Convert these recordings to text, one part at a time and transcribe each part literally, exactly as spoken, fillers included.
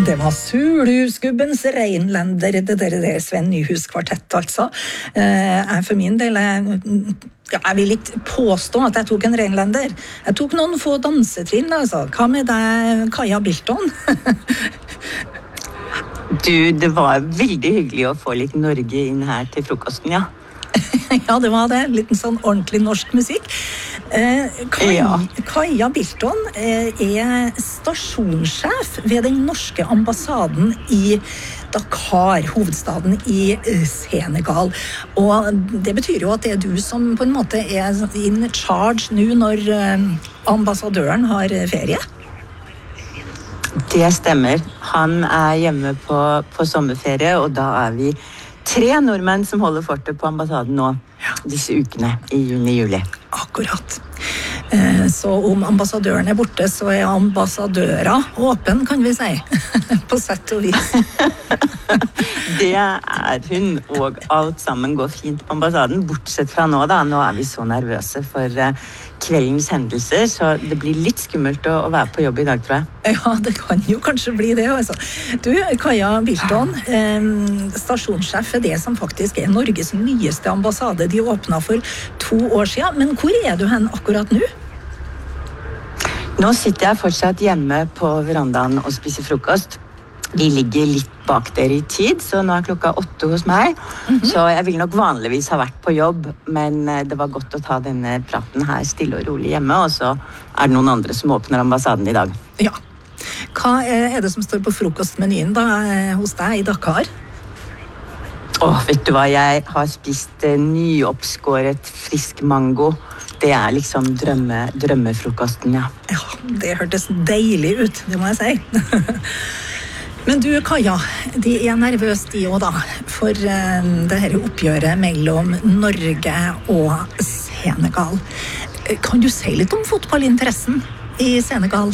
Det var Sulhusgubbens Reinländer, det der, det Sven Nyhus kvartett, altså. Jeg for min del, jeg, jeg vil ikke påstå at jeg tok en Reinländer. Jeg tok noen få dansetrinn, altså. Hva med deg, Kaja Bilton? Du, det var veldig hyggelig å få litt Norge inn her til frokosten, ja. Ja, det var det. Litt sånn ordentlig norsk musikk. Eh, Kaja, ja. Kaja Bilton eh, er stasjonssjef ved den norske ambassaden i Dakar, hovedstaden i Senegal. Og det betyr jo at det er du som på en måte er in charge nå når eh, ambassadøren har ferie. Det stemmer. Han er hjemme på, på sommerferie, og da er vi tre nordmenn som holder fortet på ambassaden nå, ja. Disse ukene i juni-juli. Akkurat. Så om ambassadøren er borte, så er ambassadøra åpen, kan vi si. På sett og vis. Det er hun, og alt sammen går fint på ambassaden, bortsett fra nå da. Nå er vi så nervøse for kveldens hendelser, så det blir litt skummelt å, å være på jobb i dag, tror jeg. Ja, det kan jo kanskje bli det, altså. Du, Kaja Bilton, eh, stasjonssjef er det som faktisk er Norges nyeste ambassade. De åpnet for to år siden, men hvor er du hen akkurat nå? Nå sitter jeg fortsatt hjemme på verandaen og spiser frokost. De ligger litt bak dere i tid, så nå er klokka åtte hos meg. Mm-hmm. Så jeg ville nok vanligvis ha vært på jobb, men det var godt å ta denne praten her stille og rolig hjemme, og så er det noen andre som åpner ambassaden i dag. Ja. Hva er det som står på frokostmenyen da hos deg i Dakar? Åh, vet du hva, jeg har spist nyoppskåret frisk mango. Det er liksom drømme, drømmefrokosten, ja. Ja, det hørtes deilig ut, det må jeg si. Men du, Kaja, de er nervøse de også da, for uh, det her oppgjøret mellom Norge og Senegal. Kan du si litt om fotballinteressen i Senegal?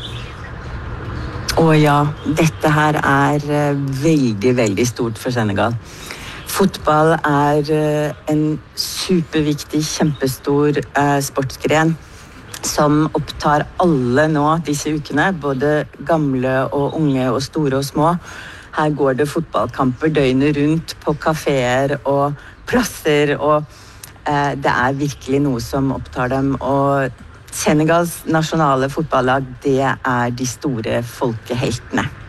Å ja, dette her er uh, veldig, veldig stort for Senegal. Fotball er uh, en superviktig, kjempestor uh, sportsgren som opptar alle nå disse ukene, både gamle og unge og store og små. Her går det fotballkamper døgnet rundt på kaféer og plasser, og eh, det er virkelig noe som opptar dem. Og Senegals nasjonale fotballag, det er de store folkeheltene.